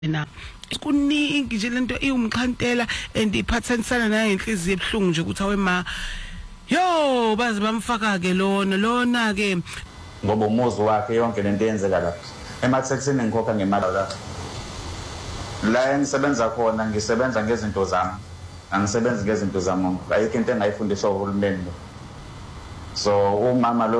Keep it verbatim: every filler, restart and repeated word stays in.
na kuningi nje lento iwumxhantela and iphathanisana nayo inhliziyo ebhlungu nje ukuthi awema yo bazi bamfaka ke lona lona ke ngoba umuzi wakhe yonke lento yenzeka lapha emathekisini ngikhokha ngemali la la engisebenza khona ngisebenza ngezinto zami angisebenzi ngezinto zami ayikho into engayifundiswa uhulumeni so umama lo